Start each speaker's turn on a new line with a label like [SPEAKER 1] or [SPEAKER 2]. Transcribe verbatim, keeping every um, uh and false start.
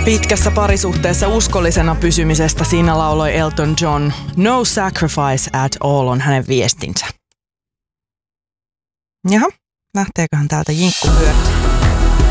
[SPEAKER 1] Pitkässä parisuhteessa uskollisena pysymisestä siinä lauloi Elton John. No sacrifice at all on hänen viestinsä. Jaha, lähteeköhän täältä jinkku pyörimään?